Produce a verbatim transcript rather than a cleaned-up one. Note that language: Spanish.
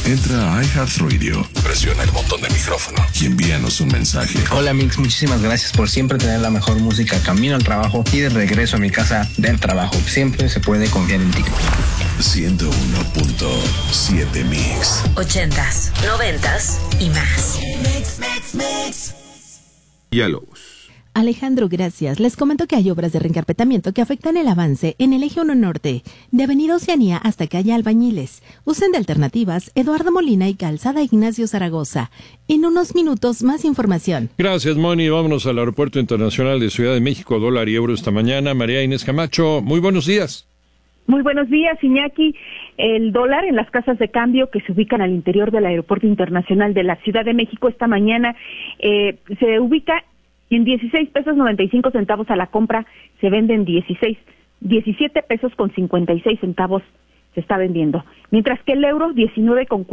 Entra a iHeartRadio, presiona el botón de micrófono y envíanos un mensaje. Hola Mix, muchísimas gracias por siempre tener la mejor música camino al trabajo y de regreso a mi casa del trabajo. Siempre se puede confiar en ti. ciento uno punto siete Mix. Ochentas, noventas y más. Mix, mix, mix. Diálogos. Alejandro, gracias. Les comento que hay obras de reencarpetamiento que afectan el avance en el eje uno Norte, de Avenida Oceanía hasta Calle Albañiles. Usen de alternativas Eduardo Molina y Calzada Ignacio Zaragoza. En unos minutos, más información. Gracias, Moni. Vámonos al Aeropuerto Internacional de Ciudad de México, dólar y euro esta mañana. María Inés Camacho, muy buenos días. Muy buenos días, Iñaki. El dólar en las casas de cambio que se ubican al interior del Aeropuerto Internacional de la Ciudad de México esta mañana eh, se ubica en dieciséis pesos noventa y cinco centavos a la compra, se venden dieciséis, diecisiete pesos con cincuenta y seis centavos se está vendiendo, mientras que el euro diecinueve con